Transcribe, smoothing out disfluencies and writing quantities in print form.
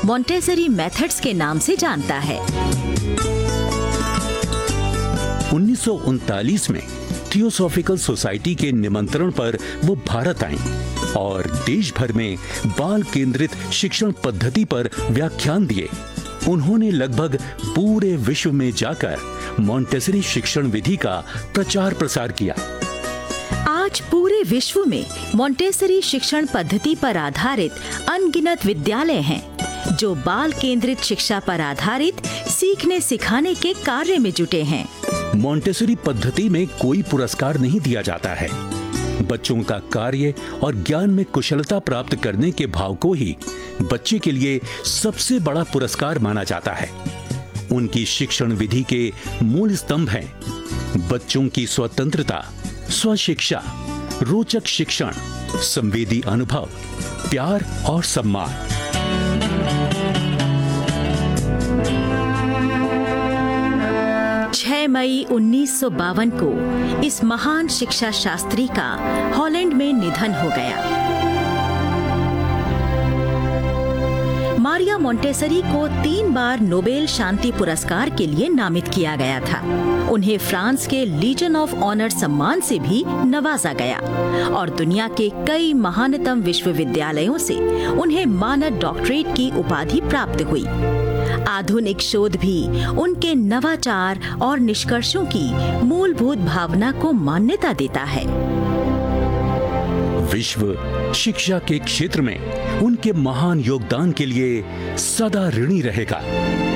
Montessori methods के नाम से जानता है। 1939 में थियोसॉफिकल सोसाइटी के निमंत्रण पर वो भारत आईं और देश भर में बाल केंद्रित शिक्षण पद्धति पर व्याख्यान दिए। उन्होंने लगभग पूरे विश्व में जाकर मॉन्टेसरी शिक्षण विधि का प्रचार प्रसार किया। आज पूरे विश्व में मॉन्टेसरी शिक्षण पद्धति पर आधारित अनगिनत विद्यालय हैं, जो बाल केंद्रित शिक्षा पर आधारित सीखने सिखाने के कार्य में जुटे हैं। मॉन्टेसरी पद्धति में कोई पुरस्कार नहीं दिया जाता है। बच्चों का कार्य और ज्ञान में कुशलता प्राप्त करने के भाव को ही बच्चे के लिए सबसे बड़ा पुरस्कार माना जाता है। उनकी शिक्षण विधि के मूल स्तंभ हैं बच्चों की स्वतंत्रता, स्वशिक्षा, रोचक शिक्षण, संवेदी अनुभव, प्यार और सम्मान। 6 मई 1952 को इस महान शिक्षा शास्त्री का हॉलैंड में निधन हो गया। मारिया मॉन्टेसरी को 3 बार नोबेल शांति पुरस्कार के लिए नामित किया गया था। उन्हें फ्रांस के लीजन ऑफ ऑनर सम्मान से भी नवाजा गया और दुनिया के कई महानतम विश्वविद्यालयों से उन्हें मानद डॉक्टरेट की उपाधि प्राप्त हुई। आधुनिक शोध भी उनके नवाचार और निष्कर्षों की मूलभूत भावना को मान्यता देता है। विश्व शिक्षा के क्षेत्र में उनके महान योगदान के लिए सदा ऋणी रहेगा।